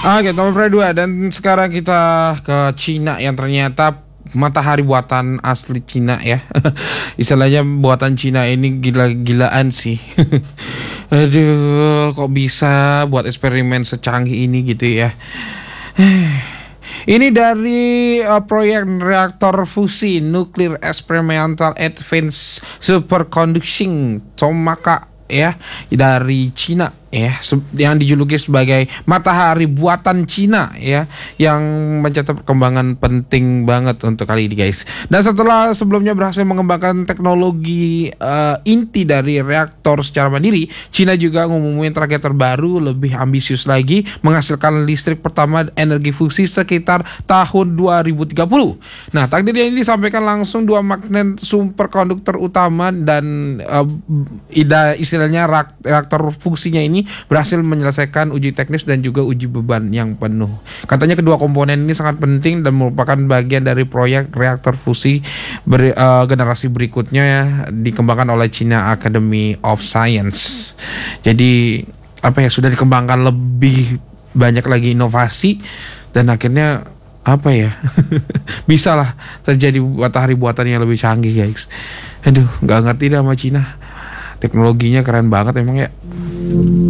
Oke, nomor 2 dan sekarang kita ke Cina yang ternyata matahari buatan asli Cina ya. Istilahnya buatan Cina ini gila-gilaan sih. Aduh, kok bisa buat eksperimen secanggih ini gitu ya. Ini dari proyek reaktor fusi nuklir eksperimental Advanced Superconducting Tomaka ya dari Cina ya, yang dijuluki sebagai matahari buatan Cina ya, yang mencatat perkembangan penting banget untuk kali ini guys. Dan setelah sebelumnya berhasil mengembangkan teknologi inti dari reaktor secara mandiri, Cina juga ngumumin target terbaru lebih ambisius lagi, menghasilkan listrik pertama energi fusi sekitar tahun 2030. Nah, takdir ini disampaikan langsung dua magnet superkonduktor utama dan istilahnya reaktor fungsinya ini berhasil menyelesaikan uji teknis dan juga uji beban yang penuh. Katanya kedua komponen ini sangat penting dan merupakan bagian dari proyek reaktor fusi generasi berikutnya ya, dikembangkan oleh China Academy of Science. Jadi sudah dikembangkan lebih banyak lagi inovasi dan akhirnya bisa lah terjadi matahari buatan yang lebih canggih guys. Aduh, nggak ngerti dah sama Cina. Teknologinya keren banget emang ya.